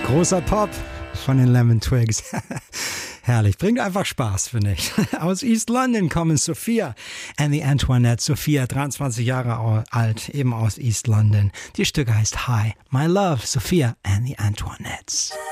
Großer Pop von den Lemon Twigs. Herrlich, bringt einfach Spaß, finde ich. Aus East London kommen Sophia and the Antoinettes. Sophia, 23 Jahre alt, eben aus East London. Die Stücke heißt Hi, My Love, Sophia and the Antoinettes.